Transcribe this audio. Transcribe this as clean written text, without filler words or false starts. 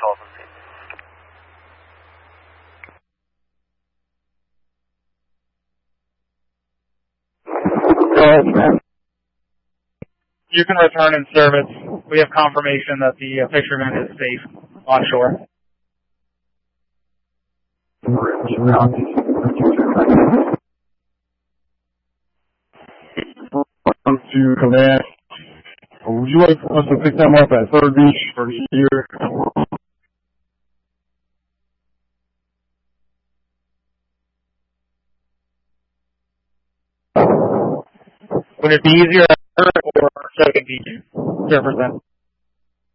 You can return in service. We have confirmation that the fisherman is safe on shore. To command. Would you like us to pick them up at Third Beach for here? Would it be easier or Second Beach to represent?